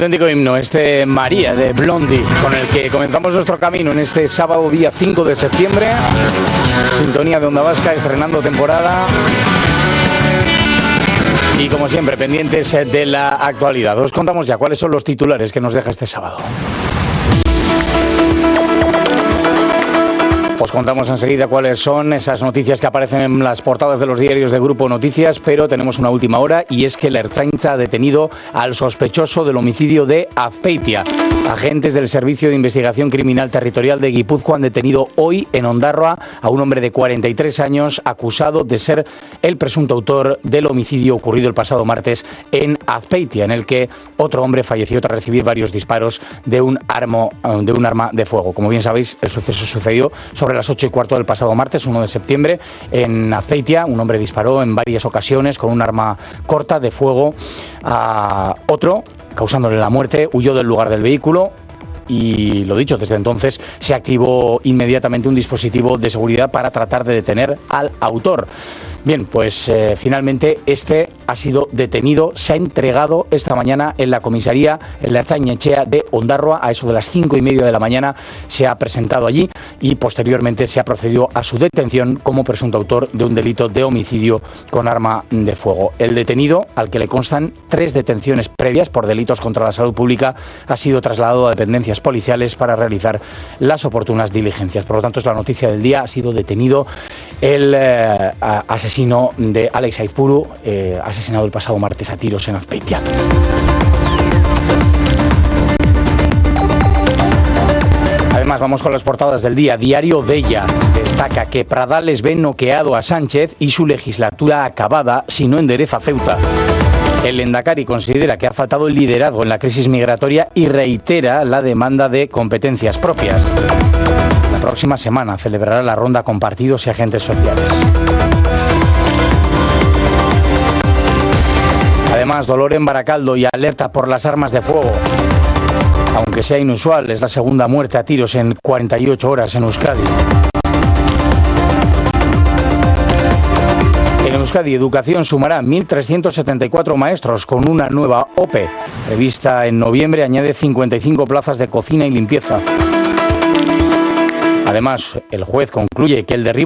auténtico himno, este María de Blondie, con el que comenzamos nuestro camino en este sábado día 5 de septiembre. Sintonía de Onda Vasca, estrenando temporada. Y como siempre, pendientes de la actualidad. Os contamos ya cuáles son los titulares que nos deja este sábado. Os contamos enseguida cuáles son esas noticias que aparecen en las portadas de los diarios de Grupo Noticias, pero tenemos una última hora y es que la Ertzaintza ha detenido al sospechoso del homicidio de Azpeitia. Agentes del Servicio de Investigación Criminal Territorial de Guipúzcoa han detenido hoy en Ondarroa a un hombre de 43 años acusado de ser el presunto autor del homicidio ocurrido el pasado martes en Azpeitia, en el que otro hombre falleció tras recibir varios disparos de un arma de fuego. Como bien sabéis, el suceso sucedió sobre las 8:15 del pasado martes, 1 de septiembre, en Azpeitia. Un hombre disparó en varias ocasiones con un arma corta de fuego a otro, causándole la muerte. Huyó del lugar del vehículo y, lo dicho, desde entonces se activó inmediatamente un dispositivo de seguridad para tratar de detener al autor. Bien, pues finalmente este ha sido detenido, se ha entregado esta mañana en la comisaría, en la Ertzain-Etxea de Ondarroa, a eso de las 5:30 de la mañana se ha presentado allí y posteriormente se ha procedido a su detención como presunto autor de un delito de homicidio con arma de fuego. El detenido, al que le constan 3 detenciones previas por delitos contra la salud pública, ha sido trasladado a dependencias policiales para realizar las oportunas diligencias. Por lo tanto, es la noticia del día. Ha sido detenido el asesino de Alex Aizpuru, asesinado el pasado martes a tiros en Azpeitia. Además, vamos con las portadas del día. Diario Della destaca que Pradales ve noqueado a Sánchez y su legislatura acabada si no endereza Ceuta. El Lehendakari considera que ha faltado el liderazgo en la crisis migratoria y reitera la demanda de competencias propias. La próxima semana celebrará la ronda con partidos y agentes sociales. Además, dolor en Baracaldo y alerta por las armas de fuego. Aunque sea inusual, es la segunda muerte a tiros en 48 horas en Euskadi. En Euskadi, Educación sumará 1.374 maestros con una nueva OPE. Prevista en noviembre, añade 55 plazas de cocina y limpieza. Además, el juez concluye que el derribo